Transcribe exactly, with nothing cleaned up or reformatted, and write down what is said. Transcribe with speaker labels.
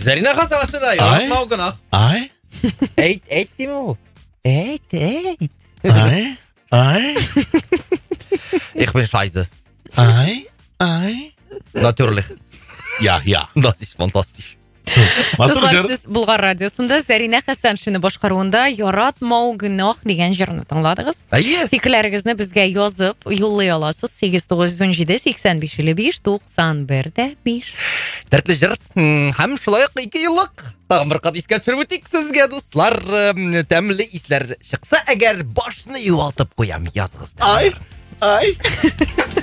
Speaker 1: Зарина Хасанашина, яратмау гынах.
Speaker 2: Ай?
Speaker 1: Әйт, әйт деймін ол. Әйт, әйт.
Speaker 2: Ай? Ай?
Speaker 1: Ich bin scheiße.
Speaker 2: Ай? Ай?
Speaker 1: Natürlich.
Speaker 2: Ja, ja.
Speaker 1: Das ist fantastisch.
Speaker 3: Достар, сіз Бұлғар радиосында Зарина Хасаншина башқаруында яратмау гүнах деген жырны тыңладыңыз.
Speaker 1: Әйе.
Speaker 3: Фикрләрегезне безгә язып, юллый аласыз. сигез тугыз йөз унҗиде сиксән биш илле биш туксан бер биш.
Speaker 1: Дәртле жыр. Һәм шулай ук ике еллык. Тагын бер кат искә төшереп үтик сезгә, дуслар. Тәмле исләр чыкса, әгәр башны юалтып куям, языгыз.
Speaker 2: Ай? Ай?